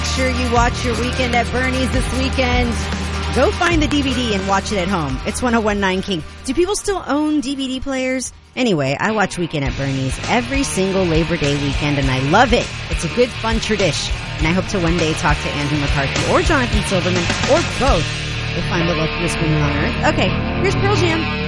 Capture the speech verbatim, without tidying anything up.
sure you watch your Weekend at Bernie's this weekend. Go find the D V D and watch it at home. It's one oh one point nine King. Do people still own D V D players? Anyway, I watch Weekend at Bernie's every single Labor Day weekend, and I love it. It's a good, fun tradition. And I hope to one day talk to Andrew McCarthy or Jonathan Silverman, or both, if I'm the luckiest woman on earth. Okay, here's Pearl Jam.